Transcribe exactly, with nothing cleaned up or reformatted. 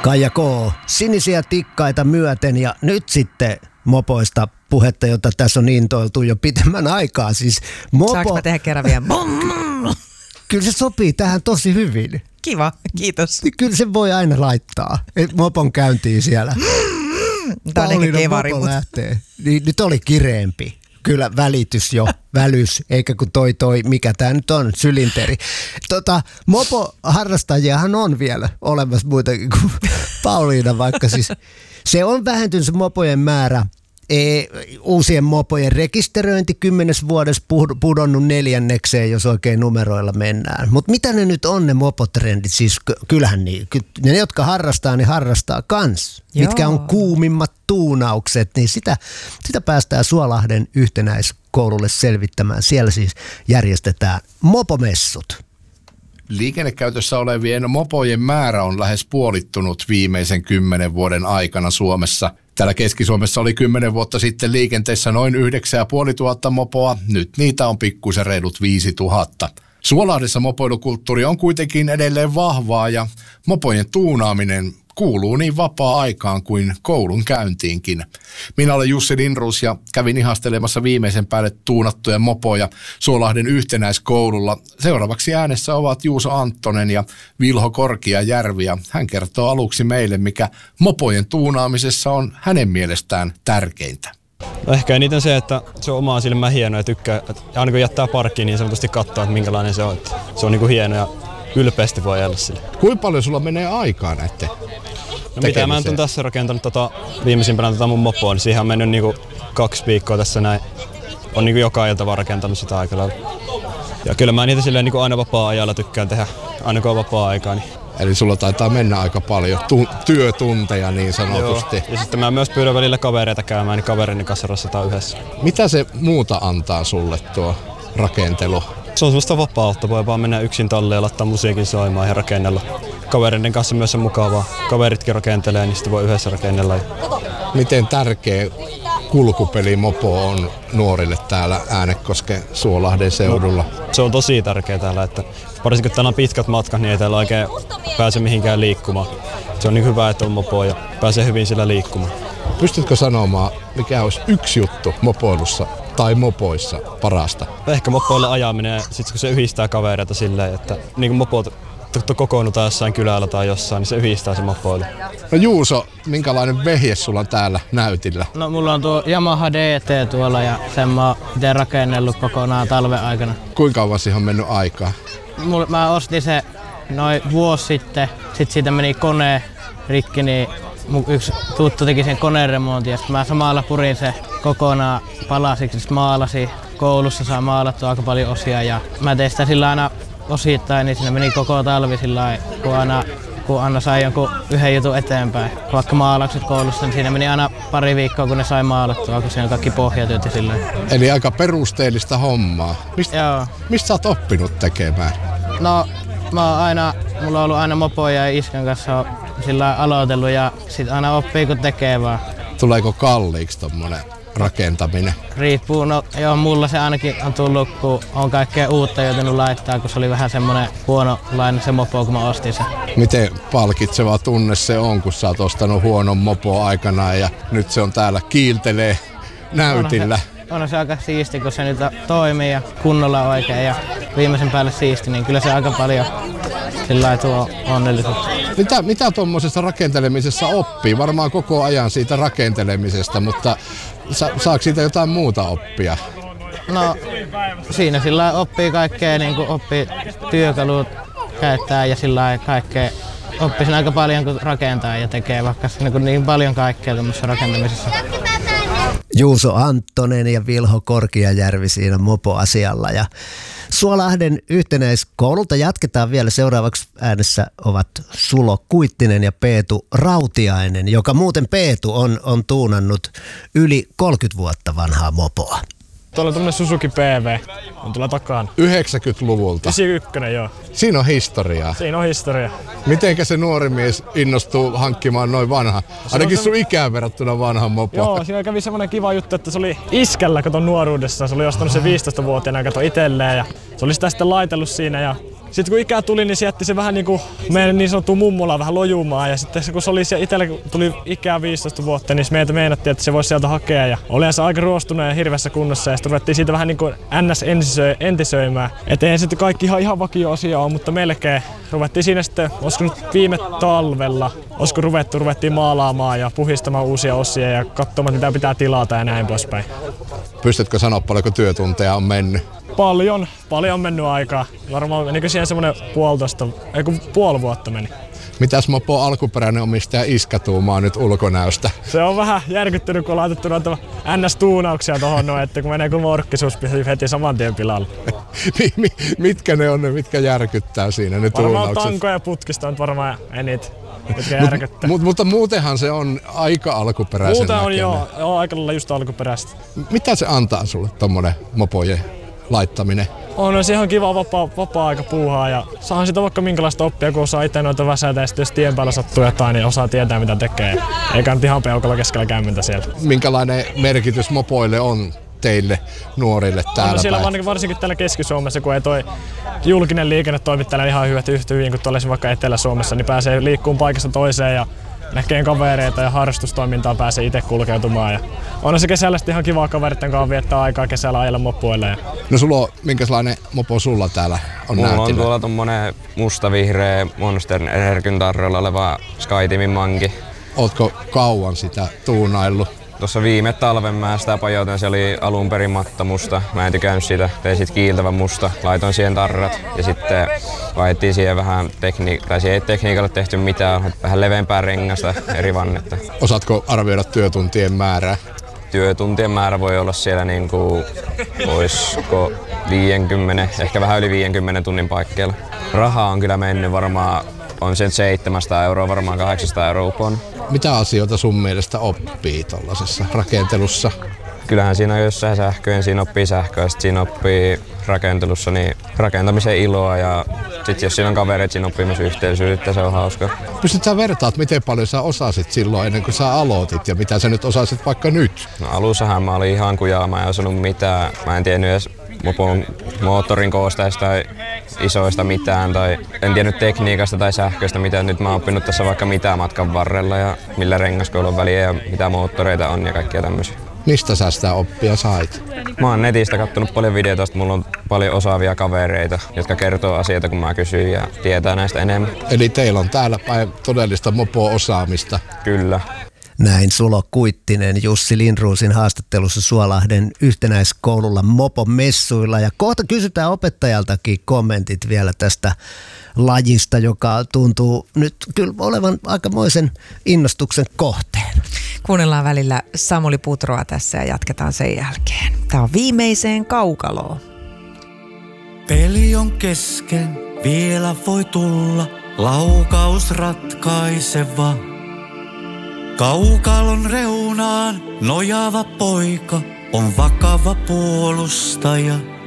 Kaija K. Sinisiä tikkaita myöten ja nyt sitten mopoista puhetta, jota tässä on intoiltu jo pitemmän aikaa. Siis mopo... Saanko mä tehdä kerran vielä? Kyllä se sopii tähän tosi hyvin. Kiva, kiitos. Kyllä se voi aina laittaa. Mopon käyntiin siellä. Tämä on ehkä kevari, mopo lähtee. Niin, nyt oli kireempi. Kyllä välitys jo, välys, eikä kun toi toi, mikä tää nyt on, sylinteri. Tota, mopo-harrastajiahan on vielä olemassa muitakin kuin Pauliina, vaikka siis se on vähentynyt se mopojen määrä. E, uusien mopojen rekisteröinti kymmenes vuodessa pudonnut neljännekseen, jos oikein numeroilla mennään. Mutta mitä ne nyt on ne mopotrendit? Siis kyllähän niin, ne jotka harrastaa, niin harrastaa kans. Joo. Mitkä on kuumimmat tuunaukset, niin sitä, sitä päästään Suolahden yhtenäiskoululle selvittämään. Siellä siis järjestetään mopomessut. Liikennekäytössä olevien mopojen määrä on lähes puolittunut viimeisen kymmenen vuoden aikana Suomessa. Täällä Keski-Suomessa oli kymmenen vuotta sitten liikenteessä noin yhdeksän ja puoli tuhatta mopoa, nyt niitä on pikkuisen reilut viisi tuhatta. Suolahdessa mopoilukulttuuri on kuitenkin edelleen vahvaa ja mopojen tuunaaminen kuuluu niin vapaa-aikaan kuin koulun käyntiinkin. Minä olen Jussi Lindroos ja kävin ihastelemassa viimeisen päälle tuunattuja mopoja Suolahden yhtenäiskoululla. Seuraavaksi äänessä ovat Juuso Anttonen ja Vilho Korkiajärvi ja hän kertoo aluksi meille, mikä mopojen tuunaamisessa on hänen mielestään tärkeintä. No ehkä eniten se, että se on omaa silmää hieno ja tykkää, että aina kun jättää parkkiin, niin sanotusti katsoo, että minkälainen se on. Että se on niin kuin hieno ja ylpeästi voi ajella sille. Kuinka paljon sulla menee aikaa näette? No mitä mä nyt on tässä rakentanut tota, viimeisimpänä tota mun mopoa, niin siihen on mennyt niinku kaksi viikkoa tässä näin. On niinku joka ilta vaan rakentanut sitä aikalla. Ja kyllä mä niitä silleen niinku aina vapaa-ajalla tykkään tehdä, aina kun on vapaa-aikaa. Niin. Eli sulla taitaa mennä aika paljon tu- työtunteja niin sanotusti. Joo. Ja sitten mä myös pyydän välillä kavereita käymään, niin kaverini kanssa rassataan yhdessä. Mitä se muuta antaa sulle tuo rakentelu? Se on semmoista vapautta, voi vaan mennä yksin talliin ja laittaa musiikin soimaan ja rakennella. Kavereiden kanssa myös on mukavaa. Kaveritkin rakentelee, niin sitten voi yhdessä rakennella. Miten tärkeä kulkupeli mopo on nuorille täällä Äänekosken Suolahden seudulla? No, se on tosi tärkeä täällä, että varsinkin kun täällä on pitkät matkat, niin ei täällä oikein pääse mihinkään liikkumaan. Se on niin hyvä, että on mopo ja pääsee hyvin sillä liikkumaan. Pystytkö sanomaan, mikä olisi yksi juttu mopoilussa tai mopoissa parasta? Ehkä mopoille ajaminen, sit kun se yhdistää kavereita silleen, että niin kuin mopot kokoonnutaan jossain kylällä tai jossain, niin se yhdistää se mopoilu. No Juuso, minkälainen vehje sulla on täällä näytillä? No mulla on tuo Yamaha D T tuolla ja sen mä oon itse rakennellut kokonaan talven aikana. Kuinka kauan siihen on mennyt aikaa? Mulla, mä ostin se noin vuosi sitten, sit siitä meni kone rikki, niin mun yksi tuttu teki sen koneen remontin ja mä samalla purin se kokonaan palasiksi, sit maalasin. Koulussa saa maalattua aika paljon osia ja mä tein sitä sillä aina osittain, niin siinä meni koko talvi sillä kun aina, kun aina sai jonkun yhden jutun eteenpäin. Vaikka maalaukset koulussa, niin siinä meni aina pari viikkoa, kun ne sai maalattua, kun siinä on kaikki pohjatyöt ja silleen. Eli aika perusteellista hommaa. Mist, Joo. Mistä sä oot oppinut tekemään? No, mä oon aina, mulla on ollut aina mopoja ja iskän kanssa sillä aloitellut ja sit aina oppii kun tekee vaan. Tuleeko kalliiksi tommonen rakentaminen? Riippuu, no joo, mulla se ainakin on tullut, kun on kaikkea uutta joutunut laittaa, kun se oli vähän semmonen huonolainen se mopo, kun mä ostin sen. Miten palkitseva tunne se on, kun sä oot ostanut huonon mopo aikanaan ja nyt se on täällä kiiltelee näytillä? On se, on se aika siisti, kun se nyt toimii ja kunnolla oikein ja viimeisen päälle siisti, niin kyllä se aika paljon sillä tuo onnellisuutta. Mitä, mitä tuommoisessa rakentelemisessa oppii? Varmaan koko ajan siitä rakentelemisesta, mutta sa, saako siitä jotain muuta oppia? No siinä sillä oppii kaikkea, niin kuin oppii työkalut käyttää ja sillä kaikkea. Oppii sen aika paljon kun rakentaa ja tekee vaikka niin, niin paljon kaikkea tuommoisessa rakentamisessa. Juuso Anttonen ja Vilho Korkiajärvi siinä mopoasialla. Ja Suolahden yhtenäiskoululta jatketaan vielä. Seuraavaksi äänessä ovat Sulo Kuittinen ja Peetu Rautiainen, joka muuten Peetu on, on tuunannut yli kolmekymmentä vuotta vanhaa mopoa. Tuolla on tämmönen Suzuki P V, on tuolla takana. yhdeksänkymmentäluvulta? yhdeksänkymmentäyksi, joo. Siinä on historiaa. Siinä on historia. Mitenkä se nuori mies innostuu hankkimaan noin vanha? Ainakin sun ikään verrattuna vanhan mopo. Joo, siinä kävi semmonen kiva juttu, että se oli iskällä katon nuoruudessa. Se oli ostanut sen viisitoistavuotiaana kato itselleen ja se oli sitä sitten laitellut siinä ja sitten kun ikää tuli, niin se jätti se vähän niinku meidän niin sanottu mummola vähän lojumaan. Ja sitten kun se oli se itsellä, kun tuli ikää viisitoista vuotta, niin meitä meinattiin, että se voisi sieltä hakea. Ja oli se aika ruostunut ja hirveässä kunnossa ja sitten ruvettiin siitä vähän niinku ns. Entisöimään. Et ei sitten kaikki ihan, ihan vakio-asia ole, mutta melkein ruvettiin siinä sitten, olisiko nyt viime talvella, olisiko ruvettu, ruvettiin maalaamaan ja puhistamaan uusia osia ja katsomaan, mitä pitää tilata ja näin poispäin. Pystytkö sanoa, paljonko työtunteja on mennyt? Paljon, paljon on mennyt aikaa. Varmaan menikö siihen semmoinen puolitoista, ei kun puoli vuotta meni. Mitäs mopo alkuperäinen omistaja iskä tuumaa nyt ulkonäöstä? Se on vähän järkyttynyt, kun on laitettu noita N S-tuunauksia tohon noin, että kun menee kuin morkkisuus heti saman tien pilalle. Mitkä ne on ne, mitkä järkyttää siinä ne tuunaukset? Varmaan tankoja ja putkista on varmaan enit, mitkä järkyttää. Mut, mutta muutenhan se on aika alkuperäisen Muuten on näköinen. joo, joo, aika lailla just alkuperäistä. Mitä se antaa sulle tommonen mopojen laittaminen? On se ihan kiva vapaa, vapaa-aika puuhaa ja saahan sitä vaikka minkälaista oppia, kun osaa itse noita väsätä ja sitten jos tien päällä sattuu jotain, niin osaa tietää mitä tekee. Eikä nyt ihan peukalla keskellä kämmentä siellä. Minkälainen merkitys mopoille on teille nuorille täällä on siellä päin? Varsinkin täällä Keski-Suomessa, kun ei toi julkinen liikenne toimi täällä ihan yhtä hyvin kuin tuolla vaikka Etelä-Suomessa, niin pääsee liikkumaan paikasta toiseen ja näkee kavereita ja harrastustoimintaa pääsee itse kulkeutumaan. Ja on se kesällä ihan kivaa kaveritten kanssa viettää aikaa kesällä ajella mopoille. No sulla on, minkälainen mopo sulla täällä on Mulla näyttillä? on tuolla tommonen musta-vihreä Monster Energin tarroilla oleva SkyTeamin manki. Ootko kauan sitä tuunaillut? Tuossa viime talven mä sitä pajoitin, se oli alun perin matta musta. Mä en tykännyt siitä, tein sit kiiltävän musta, laitoin siihen tarrat ja sitten vaihdettiin siihen vähän tekniik- tai siihen ei tekniikalla tehty mitään, vähän leveämpää rengasta eri vannetta. Osaatko arvioida työtuntien määrää? Työtuntien määrä voi olla siellä niinku, oisko viisikymmentä, ehkä vähän yli viisikymmentä tunnin paikkeilla. Rahaa on kyllä mennyt varmaan, on sen seitsemänsataa euroa, varmaan kahdeksansataa euroa upon. Mitä asioita sun mielestä oppii tuollaisessa rakentelussa? Kyllähän siinä on jossain sähköön, siinä oppii sähköä, sit siinä oppii rakentelussa niin rakentamisen iloa ja sit jos siinä on kavereita, siinä oppii myös yhteisyyttä, se on hauska. Pystytkö sä vertaat, miten paljon sä osasit silloin ennen kuin sä aloitit ja mitä sä nyt osasit vaikka nyt? No alussahan mä olin ihan kujaa, mä en osannut mitään, mä en tiennyt edes mopon moottorin koosteista tai isoista mitään tai en tiennyt tekniikasta tai sähköistä mitään. Nyt mä oon oppinut tässä vaikka mitä matkan varrella ja millä rengaskoilla on väliä ja mitä moottoreita on ja kaikkia tämmöisiä. Mistä sä sitä oppia sait? Mä oon netistä kattonut paljon videoita, mulla on paljon osaavia kavereita, jotka kertoo asioita kun mä kysyn ja tietää näistä enemmän. Eli teillä on täällä päin todellista mopo-osaamista. Kyllä. Näin Sulo Kuittinen Jussi Lindruusin haastattelussa Suolahden yhtenäiskoululla Mopo-messuilla. Ja kohta kysytään opettajaltakin kommentit vielä tästä lajista, joka tuntuu nyt kyllä olevan aikamoisen innostuksen kohteen. Kuunnellaan välillä Samuli Putroa tässä ja jatketaan sen jälkeen. Tämä on Viimeiseen kaukaloon. Peli on kesken, vielä voi tulla laukaus ratkaiseva. Kaukalon reunaan nojaava poika on vakava puolustaja.